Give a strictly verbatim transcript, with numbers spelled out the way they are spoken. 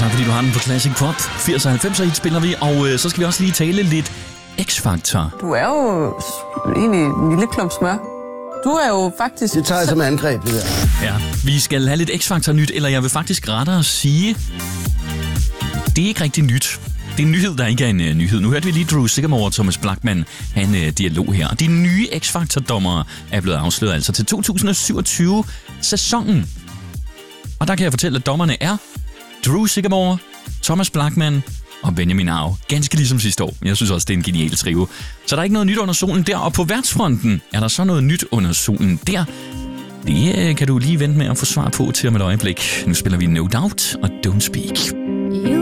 Tak fordi du har den på Classic Pop. firs og halvfemser hit spiller vi, og øh, så skal vi også lige tale lidt X-Factor. Du er jo egentlig en lille klump smør. Du er jo faktisk... Det tager jeg som angreb, det der. Ja, vi skal have lidt X-Factor nyt, eller jeg vil faktisk rettere sige, det er ikke rigtig nyt. Det er en nyhed, der ikke er en uh, nyhed. Nu hørte vi lige Drew Sigamore og Thomas Blachman have en uh, dialog her. De nye X-Factor-dommere er blevet afsløret altså til to tusind og syvogtyve-sæsonen. Og der kan jeg fortælle, at dommerne er Drew Sigamore, Thomas Blachman og Benjamin Au. Ganske ligesom sidste år. Jeg synes også, det er en genial trio. Så der er ikke noget nyt under solen der. Og på værtsfronten er der så noget nyt under solen der. Det uh, kan du lige vente med at få svar på til om et øjeblik. Nu spiller vi No Doubt og Don't Speak.